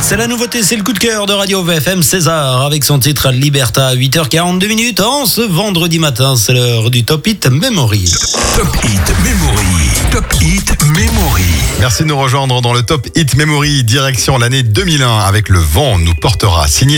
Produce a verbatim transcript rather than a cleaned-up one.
C'est la nouveauté, c'est le coup de cœur de Radio V F M. César avec son titre Liberta à huit heures quarante-deux minutes. En ce vendredi matin, c'est l'heure du Top Hit Memory. Top Hit Memory. Top Hit Memory. Merci de nous rejoindre dans le Top Hit Memory, direction l'année deux mille un avec Le vent nous portera. Signé